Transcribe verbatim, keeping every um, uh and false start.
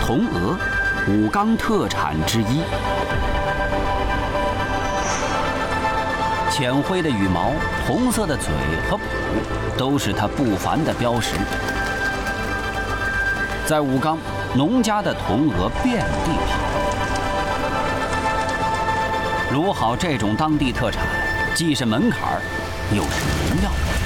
铜鹅，武冈特产之一。浅灰的羽毛、红色的嘴和蹼，都是它不凡的标识。在武冈，农家的铜鹅遍地跑。卤好这种当地特产，既是门槛儿，又是荣耀。